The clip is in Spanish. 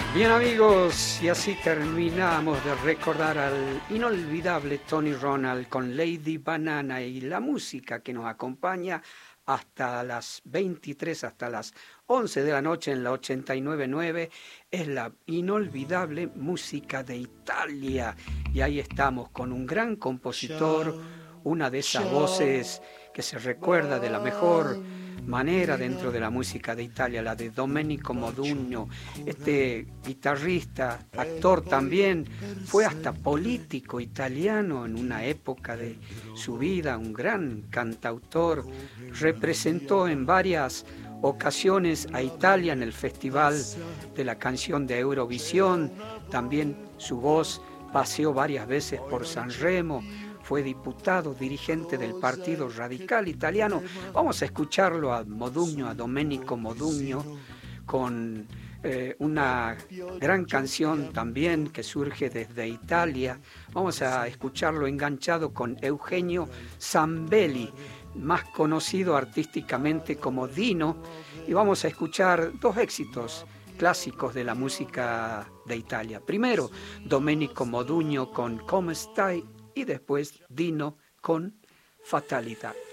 Bien amigos, y así terminamos de recordar al inolvidable Tony Ronald con Lady Banana y la música que nos acompaña hasta las 23, hasta las 11 de la noche en la 89.9 es la inolvidable música de Italia. Y ahí estamos con un gran compositor, una de esas voces que se recuerda de la mejor manera dentro de la música de Italia, la de Domenico Modugno. Este guitarrista, actor también, fue hasta político italiano en una época de su vida, un gran cantautor, representó en varias ocasiones a Italia en el Festival de la Canción de Eurovisión, también su voz paseó varias veces por Sanremo, fue diputado, dirigente del Partido Radical Italiano. Vamos a escucharlo a Modugno, a Domenico Modugno, con una gran canción también que surge desde Italia. Vamos a escucharlo enganchado con Eugenio Zambelli, más conocido artísticamente como Dino, y vamos a escuchar dos éxitos clásicos de la música de Italia. Primero, Domenico Modugno con Come Stai y después Dino con Fatalidad.